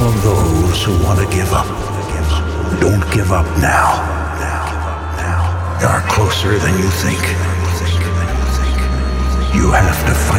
all of those who want to give up. Don't give up now. You're closer than you think. You have to